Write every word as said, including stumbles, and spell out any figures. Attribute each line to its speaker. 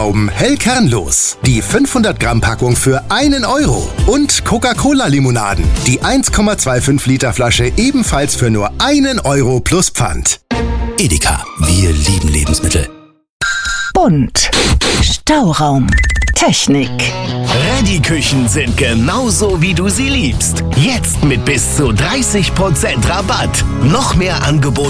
Speaker 1: Stautrauben hell kernlos. Die fünfhundert Gramm Packung für einen Euro. Und Coca-Cola-Limonaden. Die eins Komma fünfundzwanzig Liter Flasche ebenfalls für nur einen Euro plus Pfand.
Speaker 2: Edeka, wir lieben Lebensmittel.
Speaker 3: Bunt. Stauraum. Technik.
Speaker 4: Ready-Küchen sind genauso, wie du sie liebst. Jetzt mit bis zu dreißig Prozent Rabatt. Noch mehr Angebote